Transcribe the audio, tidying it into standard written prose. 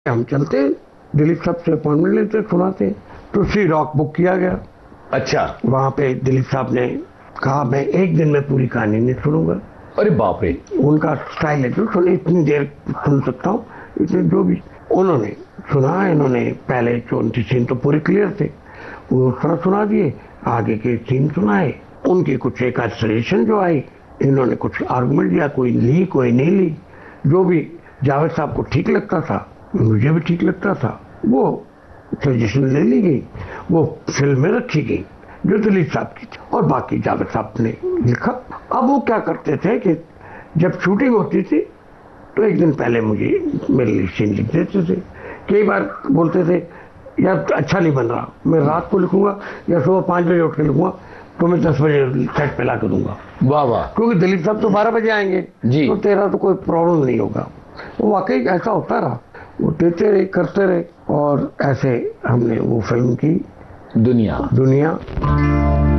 हम चलते, दिलीप साहब से अपॉइंटमेंट लेते, सुनाते, तो सी रॉक बुक किया गया। अच्छा। वहां पे दिलीप साहब ने कहा मैं एक दिन में पूरी कहानी नहीं सुनूंगा। अरे बाप रे। उनका स्टाइल है जो सुने इतनी देर सुन सकता हूँ, इतने जो भी उन्होंने सुना। इन्होंने पहले 34 सीन तो पूरे क्लियर थे, वो उस तरह सुना दिए, आगे के सीन सुनाए। उनकी कुछ एक सजेशन जो आई, इन्होंने कुछ आर्गुमेंट दिया, कोई ली कोई नहीं ली। जो भी जावेद साहब को ठीक लगता था, मुझे भी ठीक लगता था, वो सजेशन ले ली गई, वो फिल्म में रखी गई जो दिलीप साहब की थी, और बाकी जावेद साहब ने लिखा। अब वो क्या करते थे कि जब शूटिंग होती थी तो एक दिन पहले मुझे मेरे लिए सीन लिख देते थे। कई बार बोलते थे यार अच्छा नहीं बन रहा, मैं रात को लिखूंगा या सुबह 5 बजे उठ के लिखूंगा, तो मैं 10 बजे सेट पे ला के दूंगा। वाह वाह। क्योंकि दिलीप साहब तो 12 बजे आएंगे जी। तो तेरा तो कोई प्रॉब्लम नहीं होगा। वो वाकई ऐसा होता रहा, वो देते रहे, करते रहे, और ऐसे हमने वो फिल्म की दुनिया।